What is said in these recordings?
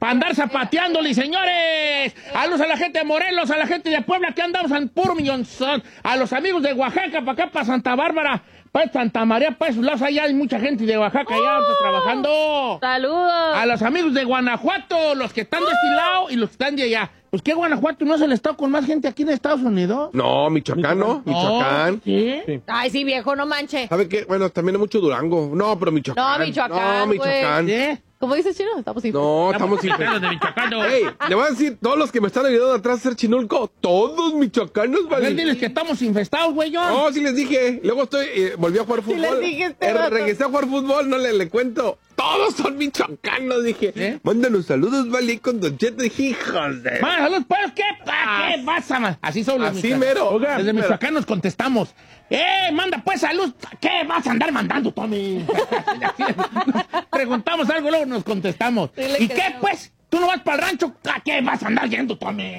para andar zapateándole, señores. Saludos a la gente de Morelos, a la gente de Puebla, que andamos en puro millonzón. A los amigos de Oaxaca, para acá, para Santa Bárbara, para Santa María, para esos lados, allá hay mucha gente de Oaxaca, allá está trabajando. ¡Saludos! A los amigos de Guanajuato, los que están de este lado y los que están de allá. Pues que Guanajuato no es el estado con más gente aquí en Estados Unidos. No, Michoacán, ¿no? Michoacán. ¿Sí? Ay, sí, viejo, no manche. ¿Sabe qué? Bueno, también hay mucho Durango. No, pero Michoacán. No, Michoacán, No, Michoacán. ¿Sí? ¿Cómo dices, Chino? Estamos sin... No, estamos sin... Los de Michoacán. No. Ey, le voy a decir, todos los que me están ayudando atrás a hacer Chinulco, todos michoacanos, A ver, ¿vale? diles que estamos infestados, güey, yo. No, sí les dije. Luego volví a jugar fútbol. les dije este rato. Regresé a jugar fútbol, no le cuento. Todos son michoacanos, dije. ¿Eh? Mándanos saludos, vale, con Don Cheto. Dije, hijos de... Más saludos, pues, ¿qué pasa, man? Así son los Así michoacanos. mero. Oiga, Desde mero. Michoacán nos contestamos. Manda pues salud. ¿Qué vas a andar mandando, Tommy? Preguntamos algo, luego nos contestamos. Sí, ¿Y qué, pues? ¿Tú no vas para el rancho? ¿A qué vas a andar yendo, Tommy?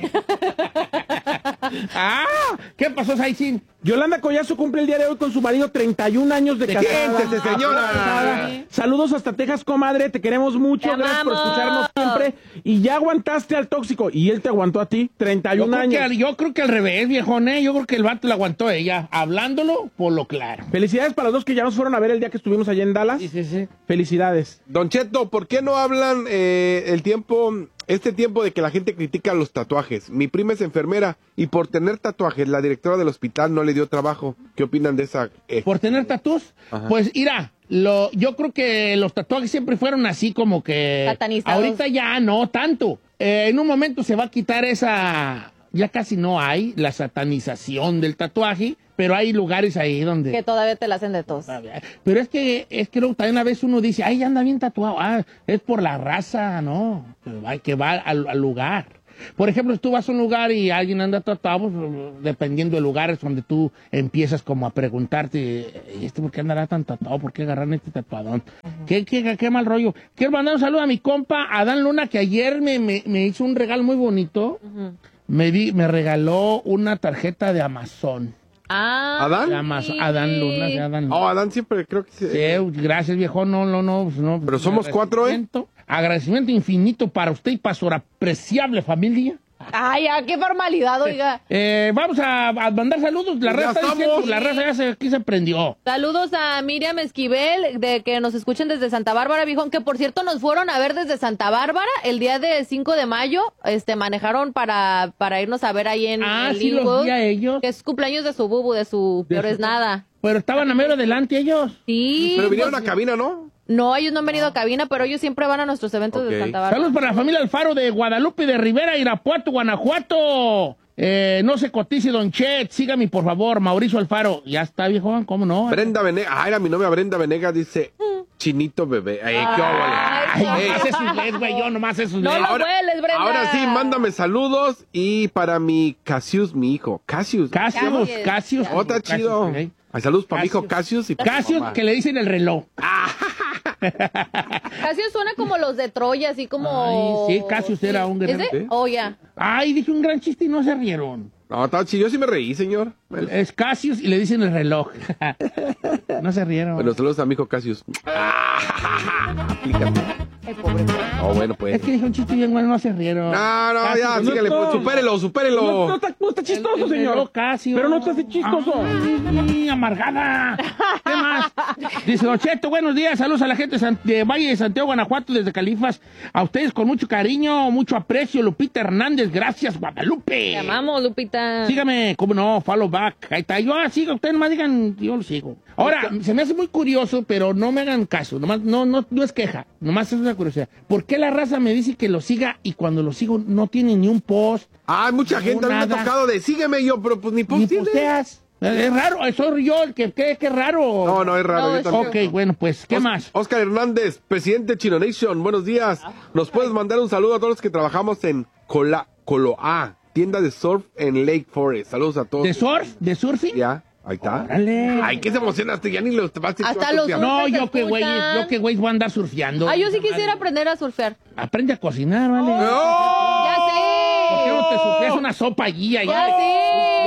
¿Qué pasó, Saicín? Yolanda Collazo cumple el día de hoy con su marido 31 años de casada. Siéntese, señora. Saludos hasta Texas, comadre. Te queremos mucho. Te Gracias por amamos. escucharnos siempre. Y ya aguantaste al tóxico. Y él te aguantó a ti 31 años. Yo creo que al revés, viejón, ¿eh? Yo creo que el vato le aguantó a ella, hablándolo por lo claro. Felicidades para los dos que ya nos fueron a ver el día que estuvimos allá en Dallas. Sí. Felicidades. Don Cheto, ¿por qué no hablan este tiempo de que la gente critica los tatuajes? Mi prima es enfermera y por tener tatuajes la directora del hospital no le dio trabajo. ¿Qué opinan de esa? ¿Por tener tatús? Ajá. Pues, mira, yo creo que los tatuajes siempre fueron así como que... Satanizados. Ahorita ya no tanto. En un momento se va a quitar esa... Ya casi no hay la satanización del tatuaje, pero hay lugares ahí donde... Que todavía te la hacen de tos. Pero es que luego también a veces uno dice, ay, anda bien tatuado. Es por la raza, ¿no? Que va al lugar. Por ejemplo, si tú vas a un lugar y alguien anda tatuado, pues, dependiendo del lugar es donde tú empiezas como a preguntarte, ¿por qué andará tan tatuado? ¿Por qué agarran este tatuadón? ¿Qué mal rollo? Quiero mandar un saludo a mi compa Adán Luna, que ayer me hizo un regalo muy bonito. Me regaló una tarjeta de Amazon. ¿Adán? Adán Luna, sí, Adán Luna. Oh, Adán siempre creo que sí. Sí, gracias, viejo. No. Pero somos 4, ¿eh? Agradecimiento infinito para usted y para su apreciable familia. Ay, qué formalidad, oiga. Vamos a mandar saludos. La Ya raza está estamos. diciendo, la raza aquí se prendió. Saludos a Miriam Esquivel, de que nos escuchen desde Santa Bárbara, viejón, que por cierto nos fueron a ver desde Santa Bárbara el día de 5 de mayo. Manejaron para irnos a ver ahí en Sí, los Linwood, vi a ellos. que es cumpleaños de su bubu, de su peor es nada. Pero estaban a mero adelante ellos. Sí. Pero vinieron pues, a cabina, ¿no? No, ellos no han venido a cabina, pero ellos siempre van a nuestros eventos Ok. de Santa Bárbara. Saludos para la familia Alfaro de Guadalupe de Rivera, Irapuato, Guanajuato. No se cotice, Don Chet. Sígame, por favor, Mauricio Alfaro. Ya está, viejo, ¿cómo no? Brenda Venegas. Era mi novia Brenda Venegas, dice Chinito bebé. Ay, qué Ay, óvole. nomás es inglés, güey, yo nomás es No inglés. lo hueles, Brenda. Ahora sí, mándame saludos. Y para mi Cassius, mi hijo. Cassius. Cassius. Oh, está chido. ok. Ay, saludos para mi hijo Cassius y para mi Cassius, mamá. que le dicen el reloj. Cassius suena como los de Troya, así como... Ay, sí, Cassius era un ¿Es gran... de? ¿Sí? Oh, ya. Ay, dije un gran chiste y no se rieron. No, estaba chido. Yo sí me reí, señor. Es Cassius y le dicen el reloj. No se rieron. Bueno, saludos a mi hijo Cassius. Aplícate. Ay, pobre. Oh, bueno, pues. Es que dije un chiste bien bueno, no se rieron. No, Cassius, ya, no sígale, pues, No supérelo. está chistoso, el señor. reloj Cassius. Pero no te hace chistoso. Ay, amargada. ¿Qué más? Dice Don Cheto, buenos días, saludos a la gente de Valle de Santiago, Guanajuato, desde Califas. A ustedes con mucho cariño, mucho aprecio. Lupita Hernández, gracias, Guadalupe. Te amamos, Lupita. Sígame, cómo no, follow back. Ahí está, yo sigo, ustedes nomás digan, yo lo sigo. Ahora, se me hace muy curioso, pero no me hagan caso, nomás, no es queja, nomás es una curiosidad. ¿Por qué la raza me dice que lo siga y cuando lo sigo no tiene ni un post? Mucha gente a mí me ha nada. tocado de sígueme yo, pero pues ni post Ni tiene. posteas. Es raro, soy yo el que cree que es raro. No, es raro. No, yo es también. Ok, bueno, pues, ¿qué más? Oscar Hernández, presidente de Chino Nation, buenos días. ¿Nos puedes mandar un saludo a todos los que trabajamos en Coloa, tienda de surf en Lake Forest? Saludos a todos. ¿De surf? ¿De surfing? Ya, ahí está. Órale. Ay, ¿qué se emocionaste? Ya ni los te vas a Hasta los No, yo que güey escuchan. voy a andar surfeando. Ay, yo sí quisiera aprender a surfear. Aprende a cocinar, ¿vale? ¡Oh! Ya sé. ¿Por qué no te surfeas una sopa allí allá? Ya sé. ¿Ya sabes? Ya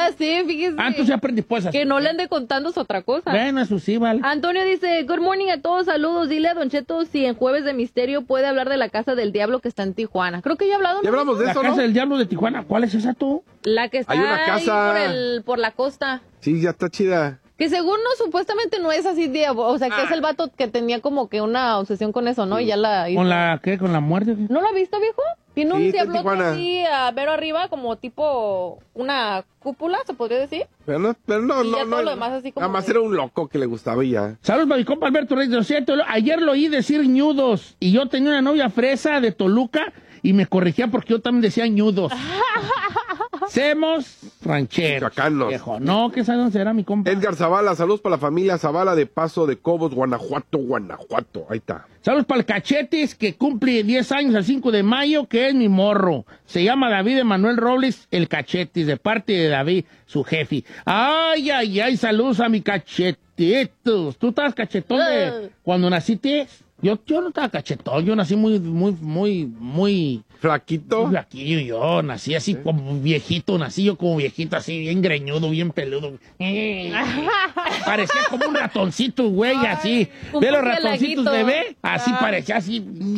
Ya sé, fíjese. Tú sí aprendes, pues. Que no le ande contando es otra cosa. Bueno, eso sí, vale. Antonio dice, good morning a todos, saludos. Dile a Don Cheto si en Jueves de Misterio puede hablar de la Casa del Diablo que está en Tijuana. Creo que ya he hablado. Ya hablamos de La eso, Casa ¿no? del Diablo de Tijuana. ¿Cuál es esa tú? La que está Hay una casa- ahí por la costa. Sí, ya está chida. Que según no, supuestamente no es así, o sea, que es el vato que tenía como que una obsesión con eso, ¿no? Y ya la hizo. ¿Con la qué? ¿Con la muerte? ¿No lo ha visto, viejo? Tiene Sí, un está en diablote Tijuana. así, a ver arriba, como tipo una cúpula, se podría decir. Pero no, Y ya todo lo demás así como Nada más de- era un loco que le gustaba y ya. Saludos para mi compa Alberto Reyes. Lo siento, ayer lo oí decir ñudos y yo tenía una novia fresa de Toluca y me corregía porque yo también decía ñudos. Semos rancheros. Michoacanos. Viejo. No, ¿qué sabe dónde será mi compa? Edgar Zavala, saludos para la familia Zavala de Paso de Cobos, Guanajuato, Guanajuato. Ahí está. Saludos para el Cachetes, que cumple 10 años el 5 de mayo, que es mi morro. Se llama David Emanuel Robles, el Cachetes, de parte de David, su jefe. Ay, ay, ay, saludos a mi cachetitos. ¿Tú estabas cachetón cuando naciste? Yo no estaba cachetón, yo nací muy Flaquito. flaquillo, yo nací así como viejito, nací yo como viejito, así bien greñudo, bien peludo. Parecía como un ratoncito, güey, así. un ¿Ve los murcielaguito. ratoncitos bebé? Así parecía así.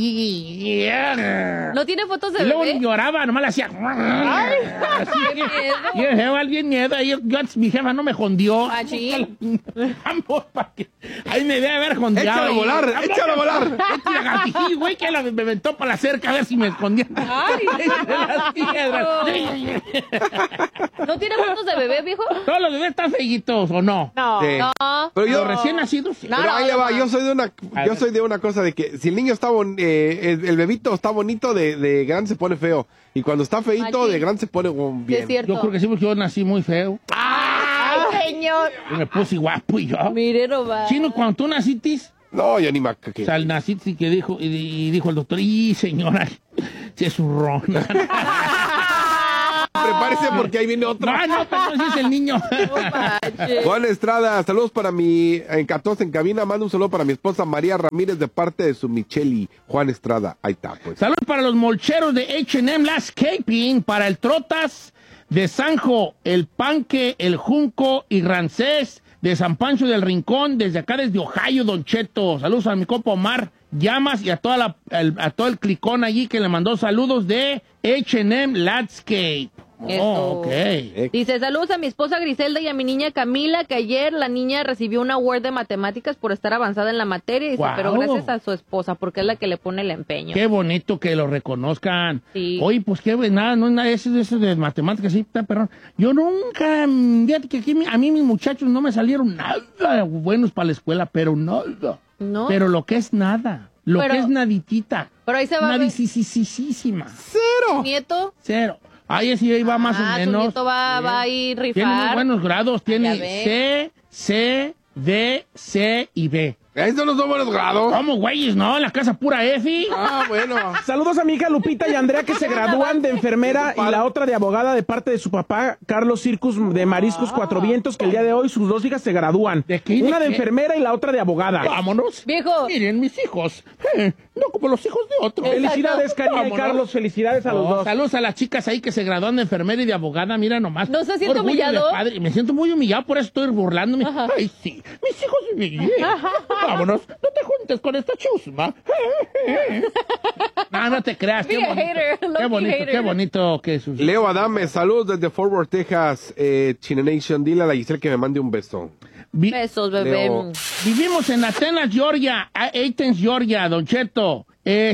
¿No tiene fotos Y de luego bebé? lloraba, nomás le hacía. Así, y el jefa bien miedo. Yo antes mi jefa no me jondió. Machín. Vamos, pa' que. Ahí me debe haber jondeado. Échalo a volar, Vamos, échalo a volar. Este lagartijillo, güey, que me aventó para la cerca a ver si me escondía. Ay, De las piedras. ¿No tiene fotos de bebé, viejo? Todos los bebés están feitos, ¿o no? No. Sí. No. Pero yo, Los recién nacidos, sí. No. pero ahí le va, no. yo soy de una cosa de que si el niño está el bebito está bonito, de grande se pone feo. Y cuando está feito, Machín. de grande se pone Sí, bien. es cierto. Yo creo que sí, porque yo nací muy feo. ¡Ay, señor! Y me puse guapo y yo. Mire nomás. Chino, cuando tú naciste, No, ya ni más. o sea, naciste y que dijo, y dijo el doctor, y señora, se zurrona. Prepárese porque ahí viene otro. No, perdón, si es el niño. No manches. Juan Estrada, saludos para mi en 14 en cabina, mando un saludo para mi esposa María Ramírez de parte de su Micheli. Juan Estrada, ahí está, pues. Saludos para los molcheros de H&M Landscaping, para el Trotas de Sanjo, el Panque, el Junco y Rancés de San Pancho del Rincón, desde acá desde Ohio, Don Cheto. Saludos a mi compa Omar Llamas y a todo el clicón allí que le mandó saludos de H&M Landscape. Eso. Oh, ok. Dice, saludos a mi esposa Griselda y a mi niña Camila, que ayer la niña recibió una award de matemáticas por estar avanzada en la materia. Dice, Guau. pero gracias a su esposa, porque es la que le pone el empeño. Qué bonito que lo reconozcan. Sí. Oye, pues qué nada, no es nada eso de matemáticas, sí, perdón. Yo nunca, fíjate que aquí a mí mis muchachos no me salieron nada buenos para la escuela, pero nada. ¿No? Pero lo que es nada, lo Pero- que es naditita. Pero ahí se va a ver. Nadisísima. ¡Cero! Nieto. Cero. Ay, ese ahí va más o Tu menos. nieto va a ir rifar. Tiene muy buenos grados, Ya tiene ve. C, D, C y B. Esos no son buenos grados. ¿Cómo, güeyes? No, en la casa pura F. Ah, bueno. Saludos a mi hija Lupita y Andrea que se gradúan de enfermera y la otra de abogada de parte de su papá, Carlos Circus de Mariscos Cuatro Vientos, que el día de hoy sus dos hijas se gradúan. ¿De qué? Una de ¿De qué? enfermera y la otra de abogada. Vámonos. Viejo. Miren, mis hijos. No como los hijos de otros. Felicidades, Karina y Vámonos. Carlos, felicidades a los dos. Saludos a las chicas ahí que se gradúan de enfermera y de abogada, mira nomás. ¿No se siente Orgullo de humillado? padre. Me siento muy humillado, por eso estoy burlándome. Ajá. Ay, sí, mis hijos bien. Vámonos, no te juntes con esta chusma. No te creas. Be a hater, Qué bonito, hater. qué bonito que sus... Leo Adame, saludos desde Fort Worth, Texas. Chinenation, dile a la Giselle que me mande un beso. Besos, bebé. Leo. Vivimos en Atenas, Georgia, Athens, Georgia, Don Cheto.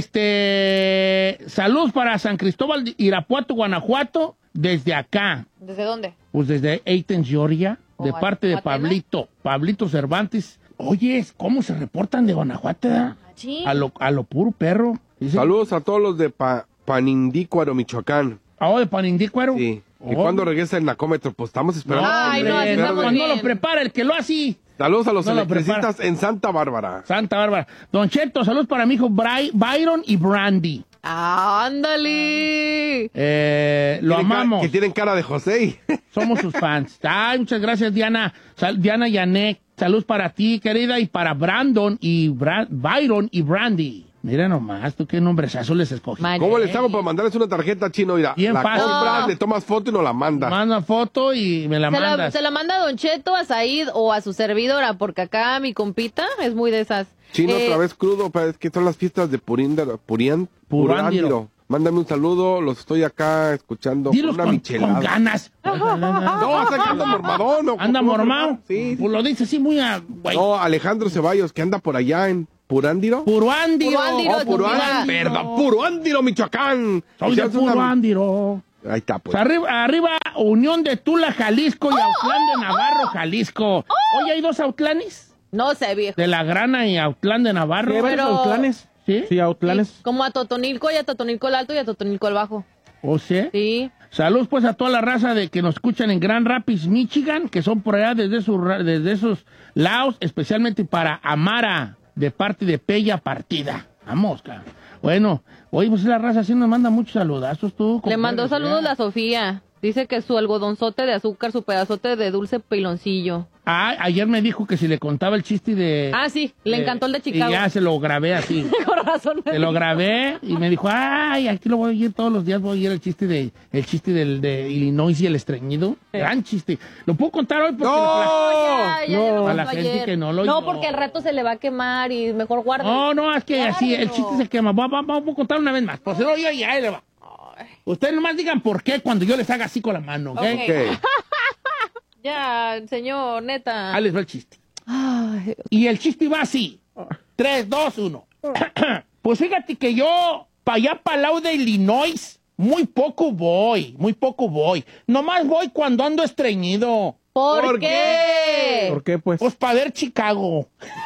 Saludos para San Cristóbal de Irapuato, Guanajuato, desde acá. ¿Desde dónde? Pues desde Athens, Georgia, de Oh, parte de ¿Atenas? Pablito Cervantes. Oye, ¿cómo se reportan de Guanajuato? ¿Da? Sí. A lo puro perro. Dice, Saludos a todos los de Panindícuaro, Michoacán. de Panindícuaro. Sí. ¿Y Oh. cuándo regresa el Nacómetro? Pues estamos esperando. Ay, no, así Hombre, estamos cuando bien. lo prepara el que lo hace. Saludos a los No lo electricistas en Santa Bárbara. Santa Bárbara. Don Cheto, saludos para mi hijo Byron y Brandy. ¡Ándale! Lo Tienen amamos. Que tienen cara de José. Somos sus fans. Ay, muchas gracias, Diana. Diana Yanek. Saludos para ti, querida, y para Brandon y Byron y Brandy. Mira nomás, tú qué nombrezazo les escogí. María. ¿Cómo les hago para mandarles una tarjeta, Chino? Mira, Bien la fácil. compras, No. le tomas foto y nos la manda. Manda foto y me la mandas. Se la manda a Don Cheto, a Said o a su servidora, porque acá mi compita es muy de esas. Chino, otra vez crudo, es que son las fiestas de Purándiro. Mándame un saludo, los estoy acá escuchando Dilos con una con michelada. ganas. No, hasta que anda mormadón. ¿No? ¿Anda mormado? Sí. Pues lo dice así muy güey. No, Alejandro Ceballos, que anda por allá en Purándiro. Puruándiro. Puruándiro. Oh, Puruándiro, perdón, Puruándiro, Michoacán. Soy de Puruándiro. Ahí está, pues. Arriba, Unión de Tula, Jalisco y Autlán de Navarro, Jalisco. Oye, ¿hay dos Autlanes? No sé, viejo. De La Grana y Autlán de Navarro. ¿Hay varios Pero- Autlanes? ¿Sí? Sí, Autlanes. Sí, como a Totonilco y a Totonilco el Alto y a Totonilco el Bajo. ¿O sea? Sí. Saludos pues a toda la raza de que nos escuchan en Grand Rapids, Michigan, que son por allá desde esos lados, especialmente para Amara, de parte de Pella Partida. Vamos, cara. Bueno, oye, pues la raza sí nos manda muchos saludazos, tú. Le mandó compadre, saludos ya. la Sofía. Dice que su algodonzote de azúcar, su pedazote de dulce piloncillo. Ah, ayer me dijo que si le contaba el chiste de... Ah, sí, le encantó el de Chicago. Y ya se lo grabé así. Con razón. me Se lo dijo. grabé y me dijo, ay, aquí lo voy a oír todos los días, voy a oír el chiste de Illinois y el estreñido. Gran chiste. ¿Lo puedo contar hoy? Porque Ya no, lo a la contó gente ayer. que no lo No, oyó. porque al rato se le va a quemar y mejor guarda. No, es que así, el chiste se quema. Vamos a contar una vez más. Pues oye, y ahí le va. Ustedes nomás digan por qué cuando yo les haga así con la mano, ¿ok? Ok. Ok. Ya, señor, neta. Ahí les va el chiste. Ay, Y el chiste va así. 3, 2, 1. Pues fíjate que yo, para allá, para el lado de Illinois, muy poco voy. Nomás voy cuando ando estreñido. ¿Por ¿Por qué? ¿Por qué, pues? Pues para ver Chicago.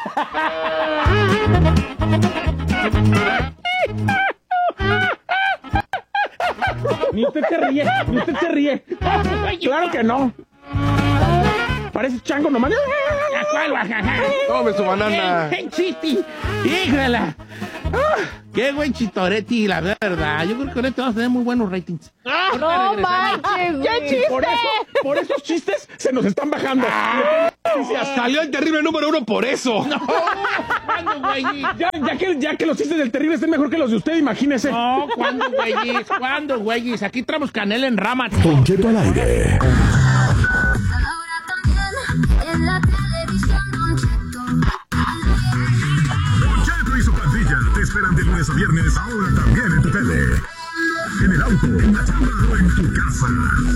Ni usted se ríe. Claro que no. Parece chango nomás. Tome su banana. ¡Qué chiste! ¡Híjala! ¡Qué buen chistoretti, la verdad! Yo creo que ahorita vamos a tener muy buenos ratings. No manches, güey. Por esos chistes se nos están bajando. Salió el terrible número 1 por eso. ¿Cuándo, güey? Ya que los chistes del terrible estén mejor que los de usted, imagínese. No, ¿cuándo, güeyes? ¿Cuándo, güeyes? Aquí traemos canela en rama. Don Cheto al aire. Ahora también en la televisión, Don Cheto. Don Cheto y su pandilla te esperan de lunes a viernes, ahora también en tu tele. En el auto, en la chamba o en tu casa.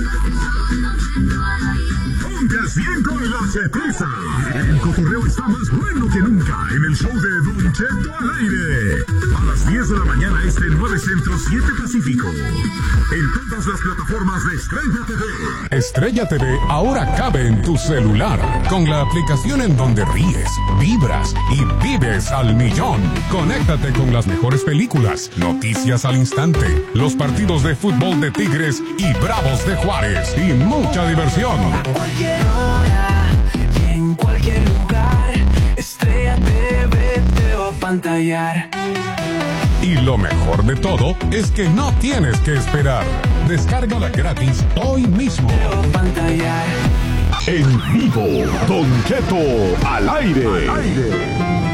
Ponte al 100 con la Chetiza. El cotorreo está más bueno que nunca en el show de Don Cheto al aire. A las 10 de la mañana este 9 Centro 7 Pacífico. En todas las plataformas de Estrella TV. Estrella TV ahora cabe en tu celular con la aplicación en donde ríes, vibras y vives al millón. Conéctate con las mejores películas, noticias al instante, los partidos de fútbol de Tigres y Bravos de Juárez y mucha diversión. Cualquier hora, en cualquier lugar, Estrella TV te va a pantallar. Y lo mejor de todo es que no tienes que esperar. Descárgala gratis hoy mismo. Te va a pantallar. En vivo, Don Cheto al aire.